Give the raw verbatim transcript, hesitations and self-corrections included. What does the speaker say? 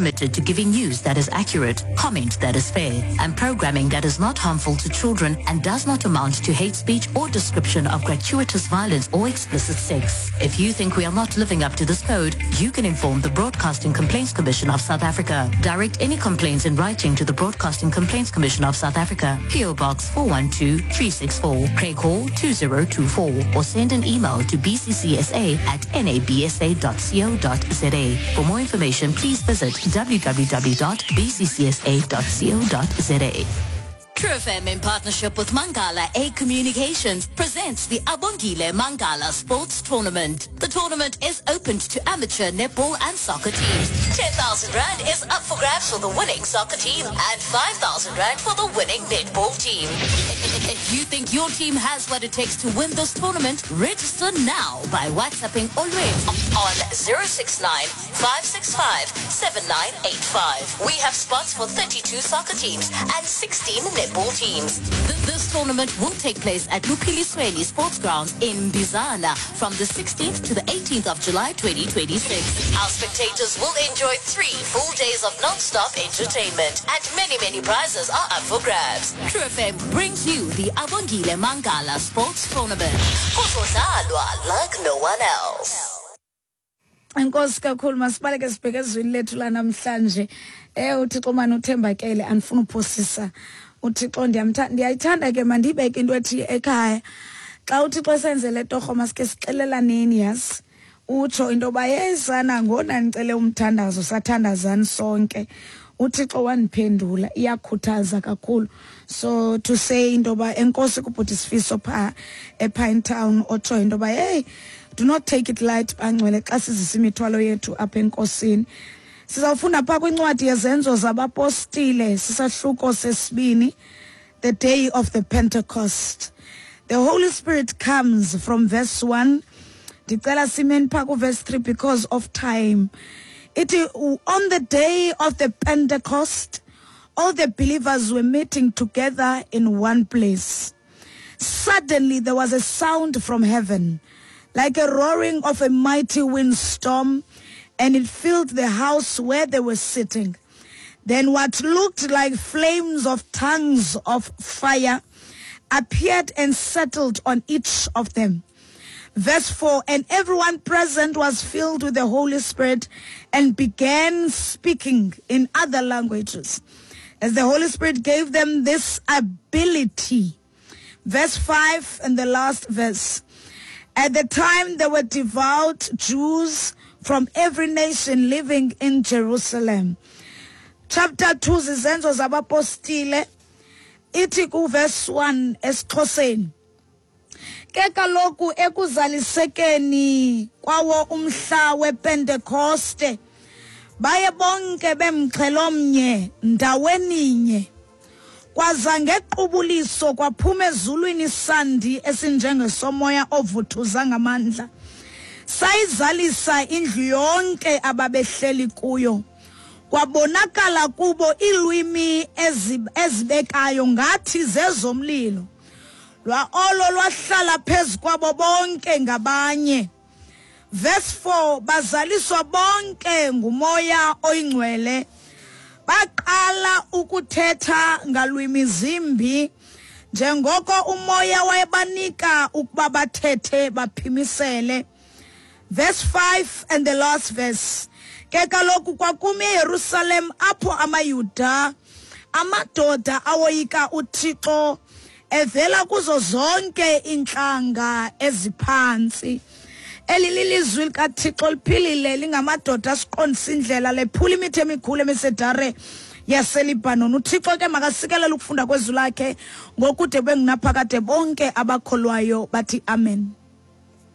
committed to giving news that is accurate, comment that is fair, and programming that is not harmful to children and does not amount to hate speech or description of gratuitous violence or explicit sex. If you think we are not living up to this code, you can inform the Broadcasting Complaints Commission of South Africa. Direct any complaints in writing to the Broadcasting Complaints Commission of South Africa, P O Box four one two three six four, Craig Hall two zero two four, or send an email to b c c s a at n a b s a dot co dot z a. For more information, please visit w w w dot b c c s a dot co dot z a. True F M, in partnership with Mangala A Communications, presents the Abongile Mangala Sports Tournament. The tournament is open to amateur netball and soccer teams. ten thousand rand is up for grabs for the winning soccer team and five thousand rand for the winning netball team. If you think your team has what it takes to win this tournament, register now by WhatsApping Olwez on zero six nine, five six five, seven nine eight five. We have spots for thirty-two soccer teams and sixteen netball teams. Th- this tournament will take place at Lupilisweni Sports Grounds in Bizana from the sixteenth to the eighteenth of July twenty twenty-six. Our spectators will enjoy three full days of non-stop entertainment, and many, many prizes are up for grabs. True F M brings you the Abongile Mangala Sports Tournament. Kuzodlalwa like no one else. Enkosi kakhulu masibaleke sibheke ezweni lethu la namhlanje. Eh uThixo manje uthembakele anifuna uphosisa. uThixo ndiyamthanda ndiyayithanda ke mandibeke into ethi ekhaya. Xa uThixo senzele torho masike sixelelaneni yazi. Utsho into ba yezana ngona nicele umthandazo sathandazani sonke. uThixo waniphendula iyakhuthaza kakhulu. So to say into ba enkosi kubhuti Sifiso pha ePine Town otsho into ba hey, do not take it light bangcwele xa sizisa imithwalo yethu apha enkosini. Sizawufunda pha kwincwadi yezenzo zabapostile sisahluko sesibini, the day of the Pentecost. The Holy Spirit comes from verse one. Dicela simen pha ku verse three because of time. It on the day of the Pentecost, all the believers were meeting together in one place. Suddenly there was a sound from heaven, like a roaring of a mighty windstorm, and it filled the house where they were sitting. Then what looked like flames of tongues of fire appeared and settled on each of them. Verse four, and everyone present was filled with the Holy Spirit and began speaking in other languages, as the Holy Spirit gave them this ability. Verse five and the last verse. At the time there were devout Jews from every nation living in Jerusalem. Chapter two, zizenzo zabapostile, ithi ku verse one esiXhoseni. Ke kaloku ekuzalisekeni kwawo umhla wePentecoste baye bonke bemxhelomnye ndaweninye. Kwaza ngequbuliso kwaphuma ezulwini isandi esinjengesomoya ovuthuza ngamandla. Sayizalisa indlu yonke ababehleli kuyo. Kwabonakala kubo ilwimi ezibekayo ngathi zezomlilo. Lwa olo lwahlala phezu kwabo bonke ngabanye. Verse four, bazaliswa bonke ngumoya oyingcwele. Baqala ukuthetha ngalwimi zimbi njengoko umoya wayebanika ukuba bathethe baphimisele. Verse five and the last verse. Ke kaloku kwakumi eJerusalem apho amayuda amadoda awoyika uThixo evela kuzo zonke inhlanga eziphansi. Elililizwi likaThixo liphilile lingamadoda asiqondisa indlela lephula imithe emikhulu emisedare yaseLibanon. uThixo ke makasikelela ukufunda kwezwi lakhe ngokude benginaphakade bonke abakholwayo bathi amen.